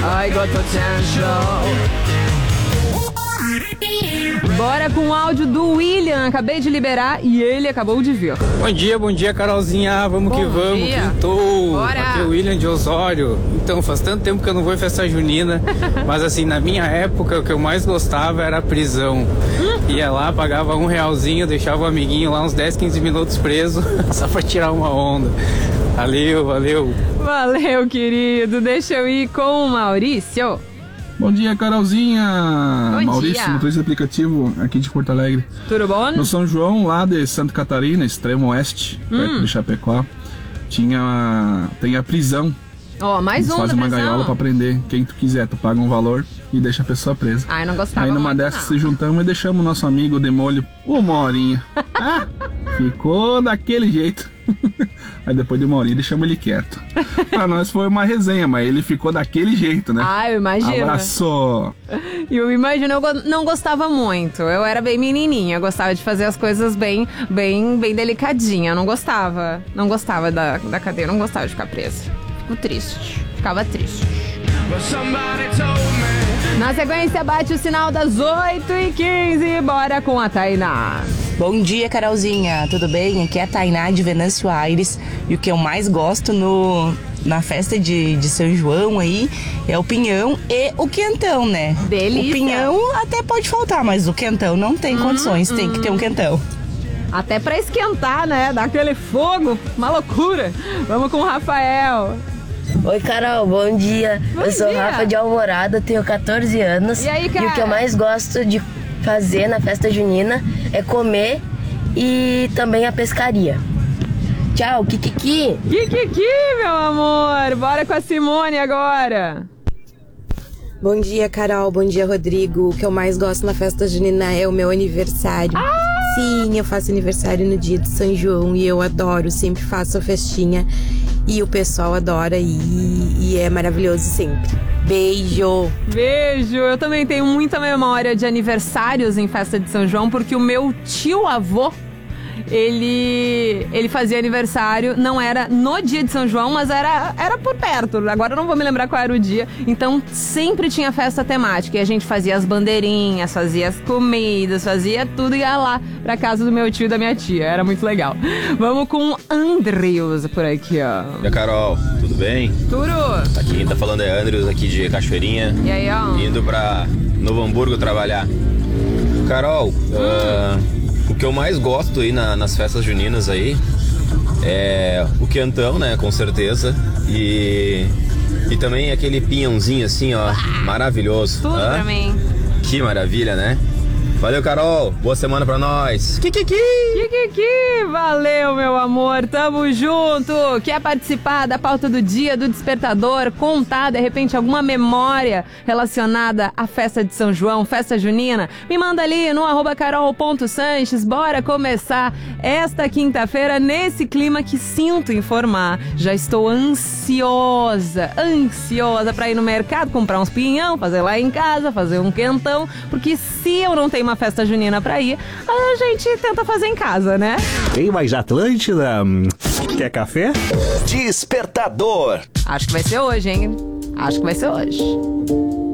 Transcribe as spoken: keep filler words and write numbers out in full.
I got potential. Bora com o áudio do William. Acabei de liberar e ele acabou de vir. Bom dia, bom dia, Carolzinha. Vamos bom que vamos. Dia. Quintou. Bora. Aqui é o William de Osório. Então, faz tanto tempo que eu não vou em festa junina. Mas assim, na minha época, o que eu mais gostava era a prisão. Ia lá, pagava um realzinho, deixava o amiguinho lá uns dez, quinze minutos preso, só pra tirar uma onda. Valeu, valeu. Valeu, querido. Deixa eu ir com o Maurício. Bom dia, Carolzinha. Bom Maurício, dia. motorista aplicativo aqui de Porto Alegre. Tudo bom? No São João, lá de Santa Catarina, extremo oeste, hum. perto de Chapecó, tinha, tem a prisão. Ó, oh, mais um da Faz uma prisão. gaiola pra prender quem tu quiser. Tu paga um valor e deixa a pessoa presa. Ai, não gostava Aí numa muito, dessas não. se juntamos e deixamos o nosso amigo de molho uma horinha. Ah, ficou daquele jeito. Aí depois de uma horinha deixamos ele quieto. Pra nós foi uma resenha, mas ele ficou daquele jeito, né? Ah, eu imagino. Abraço. Eu imagino, eu go- não gostava muito. Eu era bem menininha, eu gostava de fazer as coisas bem, bem, bem delicadinha. Eu não gostava, não gostava da, da cadeia, não gostava de ficar presa. Fico triste, ficava triste. Na sequência, bate o sinal das oito e quinze. Bora com a Tainá. Bom dia, Carolzinha, tudo bem? Aqui é a Tainá de Venâncio Aires. E o que eu mais gosto no, na festa de, de São João aí é o pinhão e o quentão, né? Delícia. O pinhão até pode faltar, mas o quentão não tem condições, tem que ter um quentão. Até pra esquentar, né? Dar aquele fogo, uma loucura. Vamos com o Rafael. Oi, Carol, bom dia. Bom eu sou dia. Rafa de Alvorada, tenho catorze anos. E aí, cara? E o que eu mais gosto de fazer na festa junina é comer e também a pescaria. Tchau, Kikiki. Kikiki, meu amor. Bora com a Simone agora. Bom dia, Carol. Bom dia, Rodrigo. O que eu mais gosto na festa junina é o meu aniversário. Ah! Sim, eu faço aniversário no dia de São João e eu adoro, sempre faço a festinha e o pessoal adora e, e é maravilhoso sempre. Beijo! Beijo! Eu também tenho muita memória de aniversários em festa de São João, porque o meu tio-avô, ele, ele fazia aniversário, não era no dia de São João, mas era, era por perto. Agora eu não vou me lembrar qual era o dia. Então sempre tinha festa temática e a gente fazia as bandeirinhas, fazia as comidas, fazia tudo e ia lá pra casa do meu tio e da minha tia. Era muito legal. Vamos com o Andrews por aqui, ó. E a Carol, tudo bem? Turo! Aqui quem tá falando é Andrews, aqui de Cachoeirinha. E aí, ó? Indo pra Novo Hamburgo trabalhar. Carol, hum. uh, o que eu mais gosto aí na, nas festas juninas aí é o quentão, né, com certeza. E, e também aquele pinhãozinho assim, ó, maravilhoso. Tudo Hã? pra mim. Que maravilha, né? Valeu, Carol. Boa semana pra nós. Kikiki! Kikiki! Valeu, meu amor. Tamo junto. Quer participar da pauta do dia, do despertador? Contar, de repente, alguma memória relacionada à festa de São João, festa junina? Me manda ali no arroba carol.sanches. Bora começar esta quinta-feira nesse clima que sinto informar. Já estou ansiosa, ansiosa pra ir no mercado, comprar uns pinhão, fazer lá em casa, fazer um quentão, porque se eu não tenho uma festa junina pra ir, a gente tenta fazer em casa, né? Tem mais Atlântida? Quer café? Despertador. Acho que vai ser hoje, hein? Acho que vai ser hoje.